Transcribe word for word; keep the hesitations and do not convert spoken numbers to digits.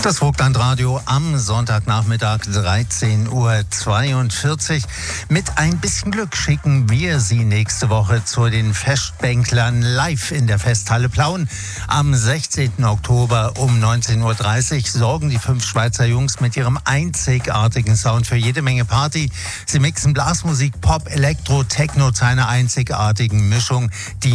Das Vogtlandradio am Sonntagnachmittag dreizehn Uhr zweiundvierzig. Mit ein bisschen Glück schicken wir Sie nächste Woche zu den Festbänklern live in der Festhalle Plauen. Am sechzehnten Oktober um neunzehn Uhr dreißig sorgen die fünf Schweizer Jungs mit ihrem einzigartigen Sound für jede Menge Party. Sie mixen Blasmusik, Pop, Elektro, Techno zu einer einzigartigen Mischung, die